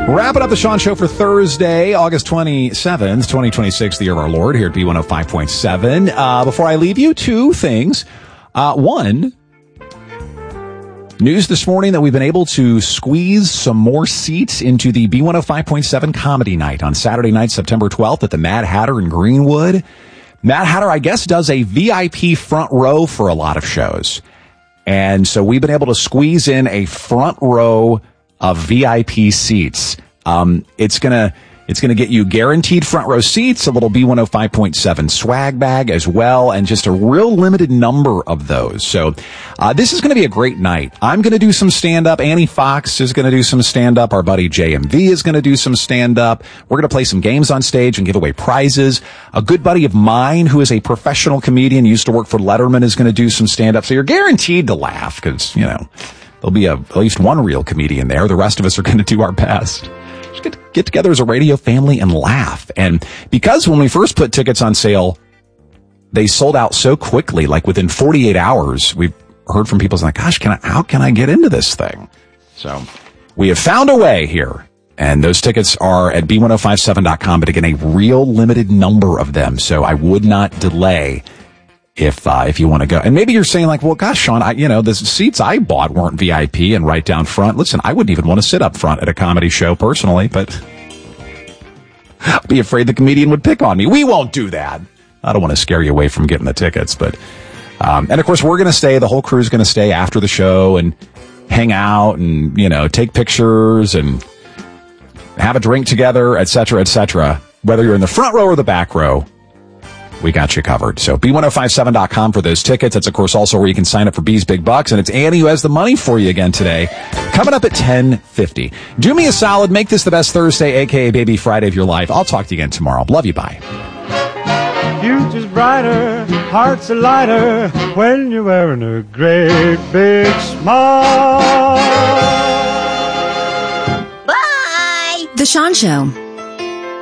Wrapping up the Sean Show for Thursday, August 27th, 2026, the year of our Lord, here at B105.7. Before I leave you, two things. One, news this morning that we've been able to squeeze some more seats into the B105.7 Comedy Night on Saturday night, September 12th at the Mad Hatter in Greenwood. Mad Hatter, I guess, does a VIP front row for a lot of shows. And so we've been able to squeeze in a front row of VIP seats. It's gonna get you guaranteed front row seats, a little B105.7 swag bag as well, and just a real limited number of those. So, this is gonna be a great night. I'm gonna do some stand-up. Annie Fox is gonna do some stand-up. Our buddy JMV is gonna do some stand-up. We're gonna play some games on stage and give away prizes. A good buddy of mine who is a professional comedian, used to work for Letterman, is gonna do some stand-up. So you're guaranteed to laugh because, there'll be at least one real comedian there. The rest of us are gonna do our best. Just get together as a radio family and laugh. And because when we first put tickets on sale, they sold out so quickly, like within 48 hours, we've heard from people saying, gosh, how can I get into this thing? So we have found a way here. And those tickets are at B1057.com, but again, a real limited number of them. So I would not delay if you want to go. And maybe you're saying like, well, gosh, Sean, the seats I bought weren't VIP and right down front. Listen, I wouldn't even want to sit up front at a comedy show personally, but I'd be afraid the comedian would pick on me. We won't do that. I don't want to scare you away from getting the tickets, but, and of course we're going to stay, the whole crew's going to stay after the show and hang out and, take pictures and have a drink together, et cetera, et cetera. Whether you're in the front row or the back row, we got you covered. So B1057.com for those tickets. That's, of course, also where you can sign up for B's Big Bucks. And it's Annie who has the money for you again today. Coming up at 10:50. Do me a solid. Make this the best Thursday, a.k.a. Baby Friday of your life. I'll talk to you again tomorrow. Love you. Bye. Future's brighter, hearts are lighter when you're wearing a great big smile. Bye! The Sean Show.